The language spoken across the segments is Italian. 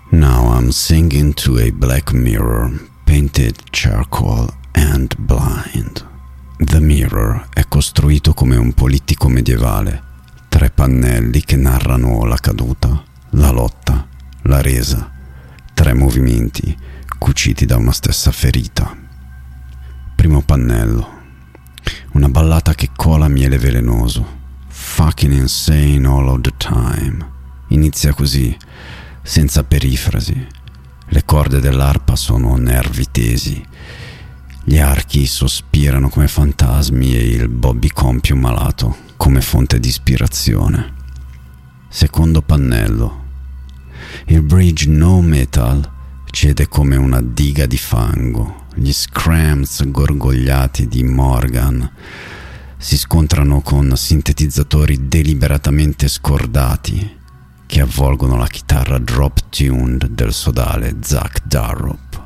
Now I'm singing to a black mirror, painted charcoal and blind. The mirror è costruito come un polittico medievale, 3 pannelli che narrano la caduta, la lotta, la resa, 3 movimenti cuciti da una stessa ferita. Primo pannello. Una ballata che cola miele velenoso. Fucking insane all of the time. Inizia così, senza perifrasi. Le corde dell'arpa sono nervi tesi. Gli archi sospirano come fantasmi e il bobbycon più malato come fonte di ispirazione. Secondo pannello. Il bridge no metal cede come una diga di fango. Gli scrams gorgogliati di Morgan si scontrano con sintetizzatori deliberatamente scordati che avvolgono la chitarra drop-tuned del sodale Zach Darrop.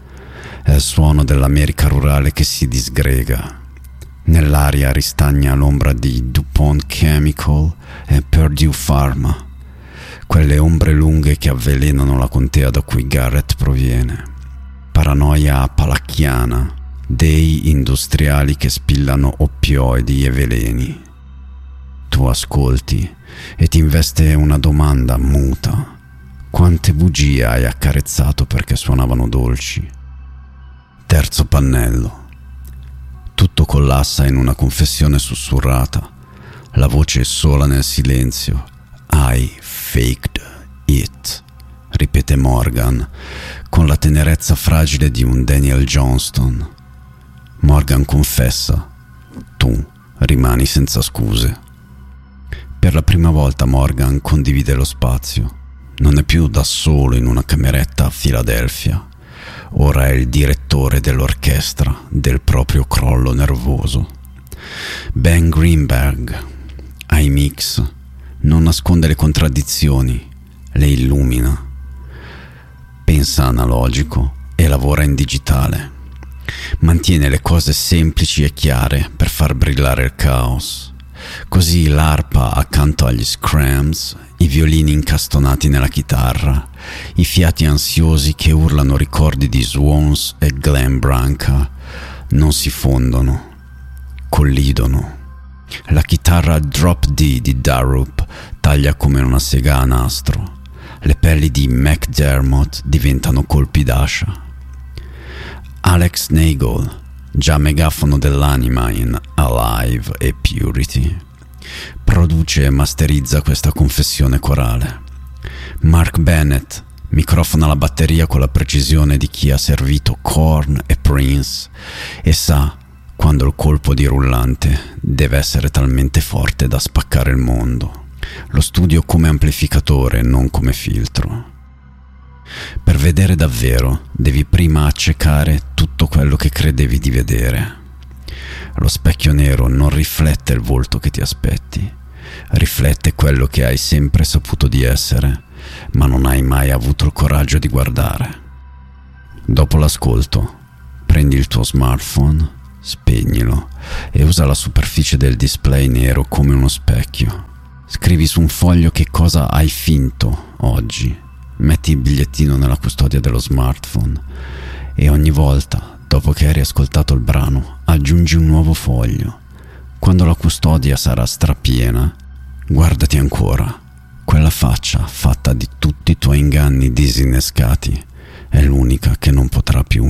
È il suono dell'America rurale che si disgrega. Nell'aria ristagna l'ombra di DuPont Chemical e Purdue Pharma, quelle ombre lunghe che avvelenano la contea da cui Garrett proviene. Paranoia appalacchiana, dei industriali che spillano oppioidi e veleni. Tu ascolti e ti investe una domanda muta. Quante bugie hai accarezzato perché suonavano dolci? Terzo pannello. Tutto collassa in una confessione sussurrata. La voce sola nel silenzio. I faked it, ripete Morgan, con la tenerezza fragile di un Daniel Johnston. Morgan confessa. Tu rimani senza scuse. Per la prima volta Morgan condivide lo spazio. Non è più da solo in una cameretta a Filadelfia. Ora è il direttore dell'orchestra del proprio crollo nervoso. Ben Greenberg, ai mix, non nasconde le contraddizioni, le illumina. Pensa analogico e lavora in digitale. Mantiene le cose semplici e chiare per far brillare il caos. Così l'arpa accanto agli scrams, i violini incastonati nella chitarra, i fiati ansiosi che urlano ricordi di Swans e Glen Branca non si fondono, collidono. La chitarra drop D di Darrop taglia come una sega a nastro. Le pelli di McDermott diventano colpi d'ascia. Alex Nagel, già megafono dell'anima in Alive e Purity, produce e masterizza questa confessione corale. Mark Bennett microfona la batteria con la precisione di chi ha servito Korn e Prince e sa quando il colpo di rullante deve essere talmente forte da spaccare il mondo. Lo studio come amplificatore, non come filtro. Per vedere davvero devi prima accecare tutto quello che credevi di vedere. Lo specchio nero non riflette il volto che ti aspetti, riflette quello che hai sempre saputo di essere, ma non hai mai avuto il coraggio di guardare. Dopo l'ascolto, prendi il tuo smartphone, spegnilo e usa la superficie del display nero come uno specchio. Scrivi su un foglio che cosa hai finto oggi. Metti il bigliettino nella custodia dello smartphone e ogni volta, dopo che hai riascoltato il brano, aggiungi un nuovo foglio. Quando la custodia sarà strapiena, guardati ancora. Quella faccia fatta di tutti i tuoi inganni disinnescati è l'unica che non potrà più